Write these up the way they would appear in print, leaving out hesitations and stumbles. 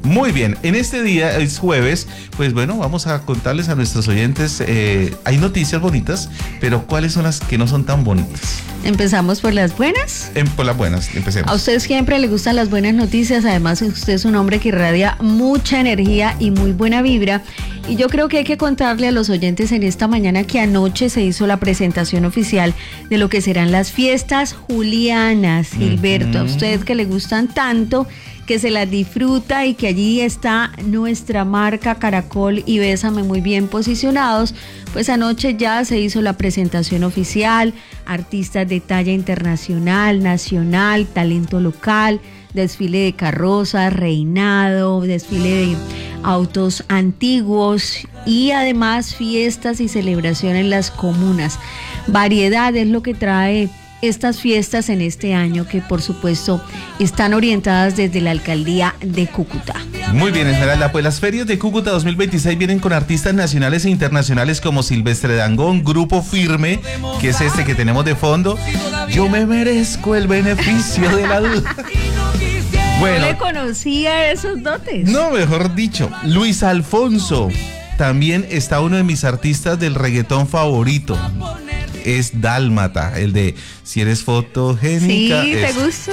Muy bien, en este día, es jueves, pues bueno, vamos a contarles a nuestros oyentes, hay noticias bonitas, pero ¿cuáles son las que no son tan bonitas? ¿Empezamos por las buenas? Por las buenas, empecemos. A usted siempre le gustan las buenas noticias, además usted es un hombre que irradia mucha energía y muy buena vibra. Y yo creo que hay que contarle a los oyentes en esta mañana que anoche se hizo la presentación oficial de lo que serán las fiestas julianas, Gilberto. A usted que le gustan tanto, que se las disfruta y que allí está nuestra marca Caracol y Bésame muy bien posicionados, pues anoche ya se hizo la presentación oficial, artistas de talla internacional, nacional, talento local, desfile de carrozas, reinado, desfile de autos antiguos y además fiestas y celebración en las comunas. Variedad es lo que trae estas fiestas en este año, que por supuesto están orientadas desde la alcaldía de Cúcuta. Muy bien, Esmeralda, pues las ferias de Cúcuta 2026 vienen con artistas nacionales e internacionales como Silvestre Dangond, Grupo Firme, que es este que tenemos de fondo. Yo me merezco el beneficio de la duda. Bueno, ¿no le conocía esos dotes? No, mejor dicho, Luis Alfonso. También está uno de mis artistas del reggaetón favorito. Es Dálmata, el de Si eres fotogénica. Sí, ¿te gusta?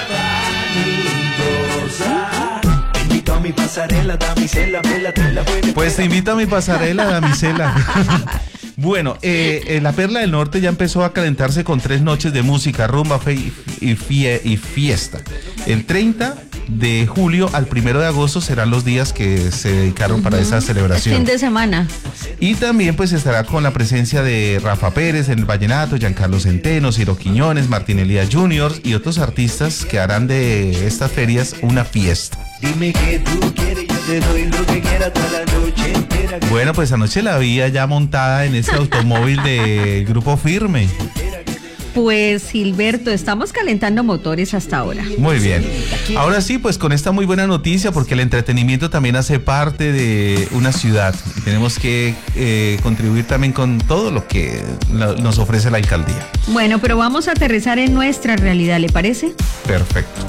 Pues te invito a mi pasarela, damisela. Bueno, la Perla del Norte ya empezó a calentarse con 3 noches de música, rumba, fe y fiesta. El 30 de julio al 1 de agosto serán los días que se dedicaron para esa celebración. Fin de semana. Y también pues estará con la presencia de Rafa Pérez en el vallenato, Giancarlo Centeno, Ciro Quiñones, Martín Elías Jr. y otros artistas que harán de estas ferias una fiesta. Dime que tú quieres, yo te doy lo que quieras toda la noche entera. Bueno, pues anoche la vi ya montada en ese automóvil de Grupo Firme. Pues Gilberto, estamos calentando motores hasta ahora. Muy bien. Ahora sí, pues con esta muy buena noticia, porque el entretenimiento también hace parte de una ciudad. Y tenemos que contribuir también con todo lo que nos ofrece la alcaldía. Bueno, pero vamos a aterrizar en nuestra realidad, ¿le parece? Perfecto.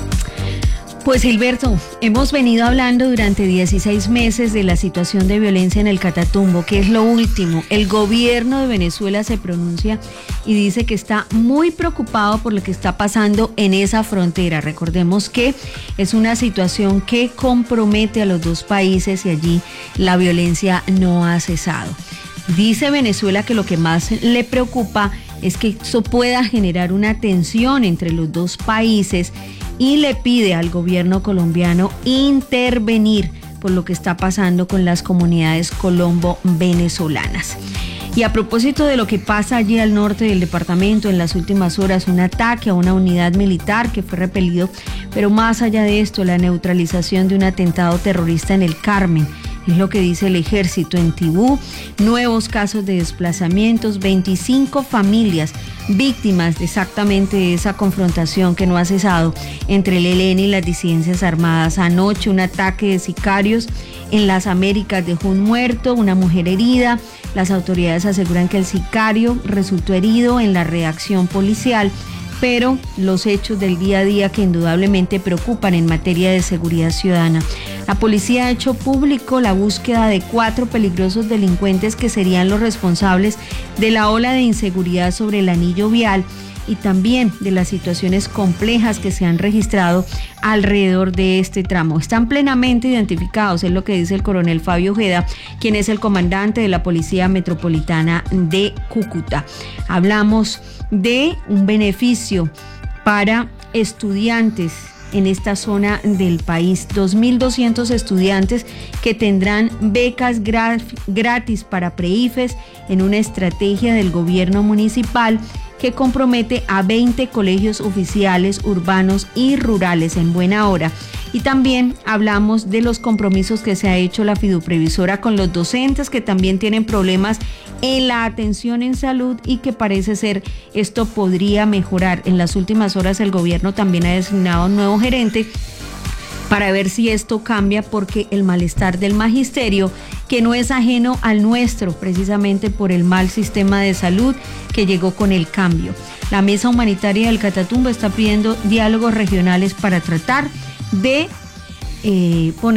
Pues Gilberto, hemos venido hablando durante 16 meses de la situación de violencia en el Catatumbo, que es lo último. El gobierno de Venezuela se pronuncia y dice que está muy preocupado por lo que está pasando en esa frontera. Recordemos que es una situación que compromete a los dos países y allí la violencia no ha cesado. Dice Venezuela que lo que más le preocupa es que eso pueda generar una tensión entre los dos países y le pide al gobierno colombiano intervenir por lo que está pasando con las comunidades colombo-venezolanas. Y a propósito de lo que pasa allí al norte del departamento en las últimas horas, un ataque a una unidad militar que fue repelido, pero más allá de esto, la neutralización de un atentado terrorista en el Carmen. Es lo que dice el ejército en Tibú, nuevos casos de desplazamientos, 25 familias víctimas de exactamente esa confrontación que no ha cesado entre el ELN y las disidencias armadas. Anoche un ataque de sicarios en las Américas dejó un muerto, una mujer herida. Las autoridades aseguran que el sicario resultó herido en la reacción policial, pero los hechos del día a día que indudablemente preocupan en materia de seguridad ciudadana. La policía ha hecho público la búsqueda de 4 peligrosos delincuentes que serían los responsables de la ola de inseguridad sobre el anillo vial y también de las situaciones complejas que se han registrado alrededor de este tramo. Están plenamente identificados, es lo que dice el coronel Fabio Ojeda, quien es el comandante de la Policía Metropolitana de Cúcuta. Hablamos de un beneficio para estudiantes en esta zona del país, 2.200 estudiantes que tendrán becas gratis para pre-IFES en una estrategia del gobierno municipal que compromete a 20 colegios oficiales urbanos y rurales en buena hora. Y también hablamos de los compromisos que se ha hecho la fiduprevisora con los docentes que también tienen problemas en la atención en salud y que parece ser esto podría mejorar. En las últimas horas el gobierno también ha designado un nuevo gerente para ver si esto cambia, porque el malestar del magisterio, que no es ajeno al nuestro, precisamente por el mal sistema de salud que llegó con el cambio. La Mesa Humanitaria del Catatumbo está pidiendo diálogos regionales para tratar de poner